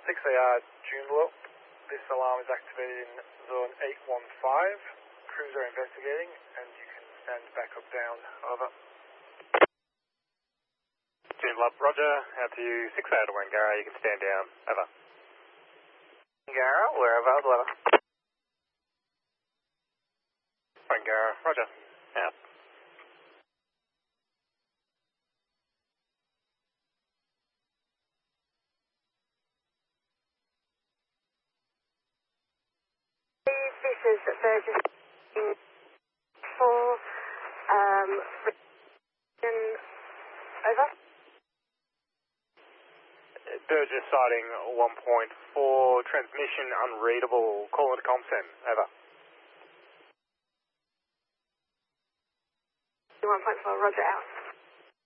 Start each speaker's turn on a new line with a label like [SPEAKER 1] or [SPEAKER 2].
[SPEAKER 1] 6AR Joondalup. This alarm is activated in zone 815. Crews are investigating and you can stand back up down. Over.
[SPEAKER 2] Joondalup, roger. Out to you, 6AR to Wangara, you can stand down. Over.
[SPEAKER 1] Wangara, whereabouts, over.
[SPEAKER 2] Wangara, roger. Out.
[SPEAKER 3] This is Virgin 4, over.
[SPEAKER 2] Burgess sighting 1.4, transmission unreadable, call into ComSend, over.
[SPEAKER 3] 1.4, roger, out.